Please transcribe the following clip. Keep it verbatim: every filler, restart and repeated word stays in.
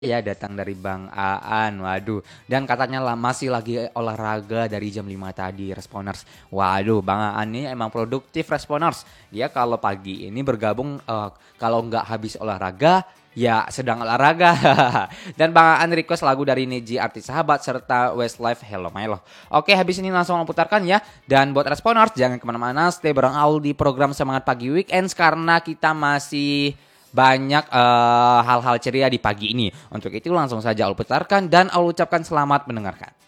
Ya datang dari Bang Aan, waduh. Dan katanya lah masih lagi olahraga dari jam lima tadi, Responers. Waduh, Bang Aan ini emang produktif Responers. Dia kalau pagi ini bergabung, eh, kalau nggak habis olahraga, ya sedang olahraga. Dan Bang Aan request lagu dari Neji Artis Sahabat serta Westlife Hello My Love. Oke, habis ini langsung aku putarkan ya. Dan buat Responers, jangan kemana-mana, stay bareng Aul di program Semangat Pagi Weekends karena kita masih banyak eh, hal-hal ceria di pagi ini. Untuk itu langsung saja Aul putarkan dan Aul ucapkan selamat mendengarkan.